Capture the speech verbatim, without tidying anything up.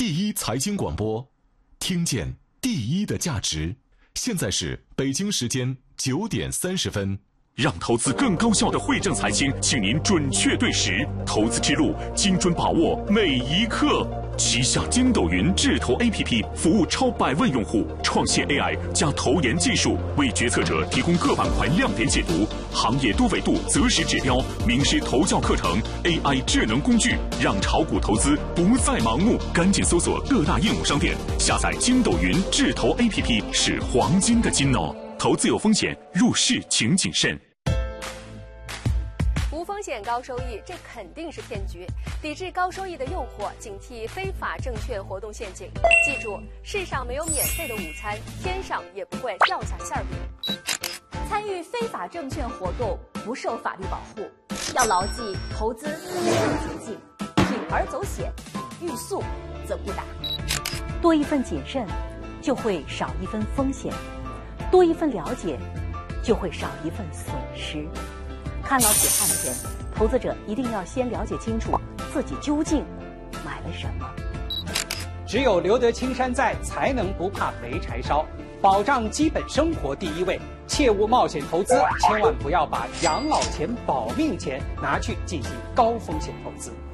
第一财经广播，听见第一的价值。现在是北京时间九点三十分。 让投资更高效的惠正财经，请您准确对时，投资之路精准把握每一刻。旗下筋斗云智投 A P P 服务超百万用户，创新 A I 加投研技术，为决策者提供各板块亮点解读、行业多维度择时指标、名师投教课程、A I 智能工具，让炒股投资不再盲目。赶紧搜索各大应用商店，下载筋斗云智投 A P P 是黄金的金哦。投资有风险，入市请谨慎。 无风险高收益，这肯定是骗局。抵制高收益的诱惑，警惕非法证券活动陷阱。记住，世上没有免费的午餐，天上也不会掉下馅饼。 参与非法证券活动不受法律保护，要牢记投资没有捷径，铤而走险，欲速则不达。 多一份谨慎，就会少一分风险；多一份了解，就会少一份损失。看牢血汗钱，投资者一定要先了解清楚自己究竟买了什么。 只有留得青山在，才能不怕没柴烧。保障基本生活第一位，切勿冒险投资，千万不要把养老钱、保命钱拿去进行高风险投资。